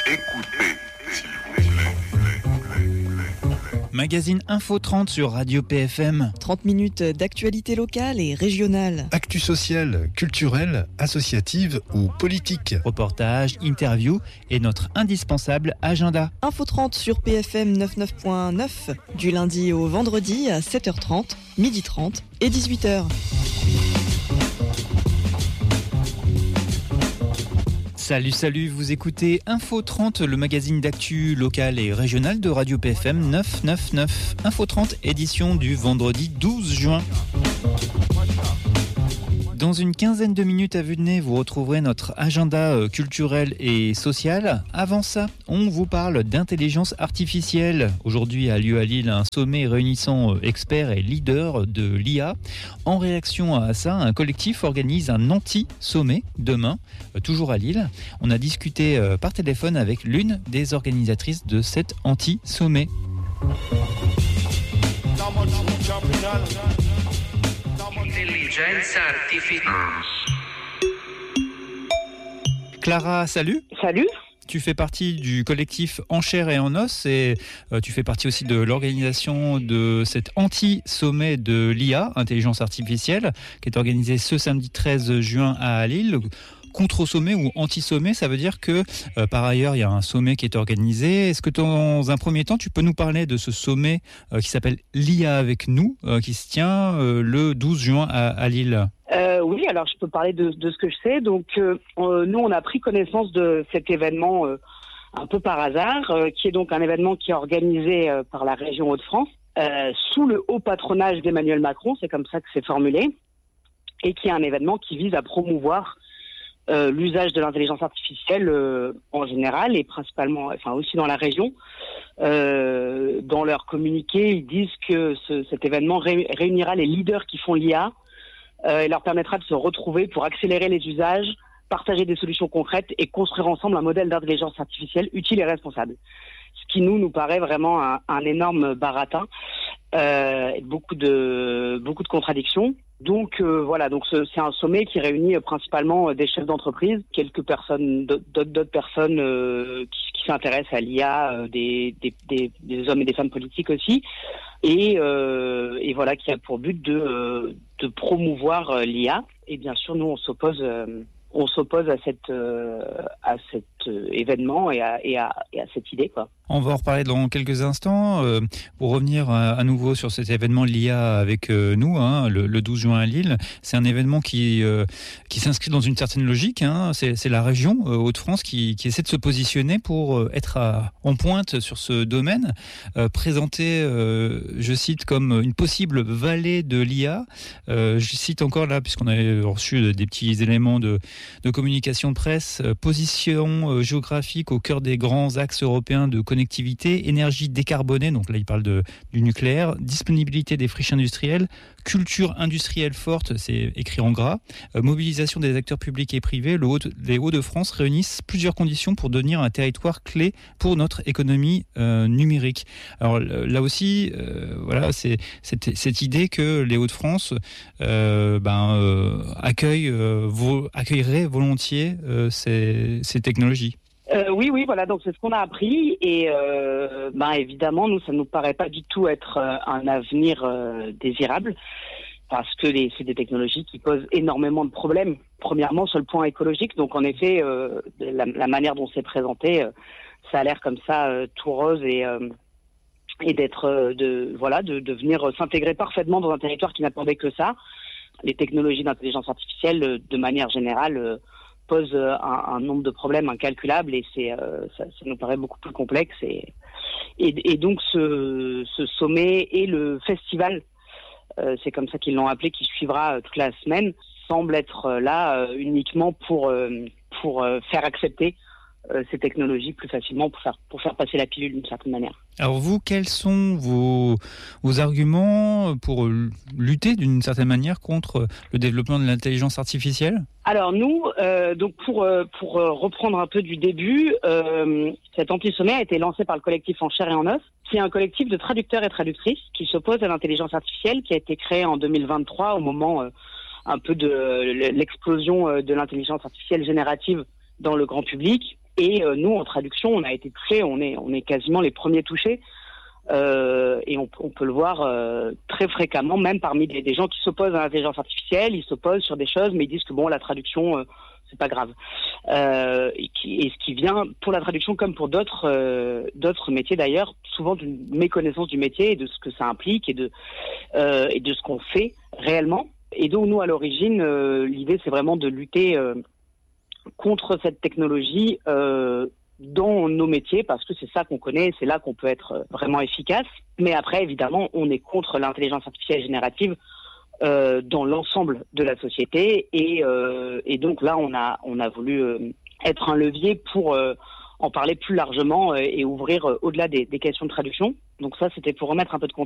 Écoutez, s'il vous plaît. Magazine Info 30 sur Radio PFM. 30 minutes d'actualité locale et régionale. Actu sociale, culturelle, associative ou politique. Reportages, interviews et notre indispensable agenda. Info 30 sur PFM 99.9 du lundi au vendredi à 7h30, 12h30 et 18h. Salut, vous écoutez Info 30, le magazine d'actu local et régional de Radio PFM 999. Info 30, édition du vendredi 12 juin. Dans une quinzaine de minutes à vue de nez, vous retrouverez notre agenda culturel et social. Avant ça, on vous parle d'intelligence artificielle. Aujourd'hui a lieu à Lille un sommet réunissant experts et leaders de l'IA. En réaction à ça, un collectif organise un anti-sommet demain, toujours à Lille. On a discuté par téléphone avec l'une des organisatrices de cet anti-sommet. Clara, salut. Salut. Tu fais partie du collectif En Chair et en Os et tu fais partie aussi de l'organisation de cet anti-sommet de l'IA, intelligence artificielle, qui est organisé ce samedi 13 juin à Lille. Contre-sommet ou anti-sommet, ça veut dire que par ailleurs, il y a un sommet qui est organisé. Est-ce que dans un premier temps, tu peux nous parler de ce sommet qui s'appelle l'IA avec nous, qui se tient le 12 juin à Lille ? Oui, alors je peux parler de ce que je sais. Donc, nous, on a pris connaissance de cet événement un peu par hasard, qui est donc un événement qui est organisé par la région Hauts-de-France, sous le haut patronage d'Emmanuel Macron, c'est comme ça que c'est formulé, et qui est un événement qui vise à promouvoir l'usage de l'intelligence artificielle en général et principalement, enfin aussi dans la région. Dans leur communiqué, ils disent que cet événement réunira les leaders qui font l'IA et leur permettra de se retrouver pour accélérer les usages, partager des solutions concrètes et construire ensemble un modèle d'intelligence artificielle utile et responsable. Ce qui nous paraît vraiment un énorme baratin, beaucoup de contradictions. Donc voilà, donc c'est un sommet qui réunit principalement des chefs d'entreprise, quelques personnes, d'autres personnes qui s'intéressent à l'IA, des hommes et des femmes politiques aussi, et voilà, qui a pour but de promouvoir l'IA. Et bien sûr, nous on s'oppose à cet événement et à cette idée, quoi. On va en reparler dans quelques instants. Pour revenir à nouveau sur cet événement l'IA avec nous, le 12 juin à Lille, c'est un événement qui s'inscrit dans une certaine logique. C'est la région Hauts-de-France qui essaie de se positionner pour être en pointe sur ce domaine, présenté, je cite, comme une possible vallée de l'IA. Je cite encore là, puisqu'on avait reçu des petits éléments de communication de presse, position géographique au cœur des grands axes européens de connectivité, énergie décarbonée, donc là il parle du nucléaire, disponibilité des friches industrielles, culture industrielle forte, c'est écrit en gras, mobilisation des acteurs publics et privés. Les Hauts-de-France réunissent plusieurs conditions pour devenir un territoire clé pour notre économie numérique. Alors là aussi, voilà, c'est cette idée que les Hauts-de-France accueilleraient volontiers ces technologies. Oui, voilà, donc c'est ce qu'on a appris et évidemment, nous, ça nous paraît pas du tout être un avenir désirable parce que c'est des technologies qui posent énormément de problèmes. Premièrement, sur le point écologique, donc en effet, la manière dont c'est présenté, ça a l'air comme ça tout rose et d'être de venir s'intégrer parfaitement dans un territoire qui n'attendait que ça. Les technologies d'intelligence artificielle, de manière générale, pose un nombre de problèmes incalculables et ça nous paraît beaucoup plus complexe et donc ce sommet et le festival, c'est comme ça qu'ils l'ont appelé, qui suivra toute la semaine, semble être là uniquement pour faire accepter ces technologies plus facilement, pour faire passer la pilule d'une certaine manière. Alors vous, quels sont vos arguments pour lutter d'une certaine manière contre le développement de l'intelligence artificielle ? Alors nous, donc pour reprendre un peu du début, cet anti-sommet a été lancé par le collectif En Chair et en Os, qui est un collectif de traducteurs et traductrices qui s'oppose à l'intelligence artificielle, qui a été créé en 2023 au moment un peu de l'explosion de l'intelligence artificielle générative dans le grand public. Et nous, en traduction, on a été touchés, on est quasiment les premiers touchés. Et on peut le voir très fréquemment, même parmi des gens qui s'opposent à l'intelligence artificielle. Ils s'opposent sur des choses, mais ils disent que bon, la traduction, c'est pas grave. Et ce qui vient pour la traduction comme pour d'autres métiers d'ailleurs, souvent d'une méconnaissance du métier et de ce que ça implique et de ce qu'on fait réellement. Et donc nous, à l'origine, l'idée c'est vraiment de lutter contre cette technologie dans nos métiers, parce que c'est ça qu'on connaît, c'est là qu'on peut être vraiment efficace. Mais après, évidemment, on est contre l'intelligence artificielle générative dans l'ensemble de la société. Et donc là, on a voulu être un levier pour en parler plus largement et ouvrir au-delà des questions de traduction. Donc ça, c'était pour remettre un peu de contexte.